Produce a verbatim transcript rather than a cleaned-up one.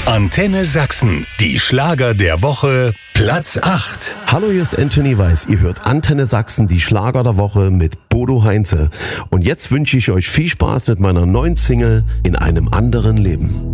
Antenne Sachsen, die Schlager der Woche, Platz acht. Hallo, hier ist Anthony Weiss. Ihr hört Antenne Sachsen, die Schlager der Woche mit Bodo Heinze. Und jetzt wünsche ich euch viel Spaß mit meiner neuen Single In einem anderen Leben.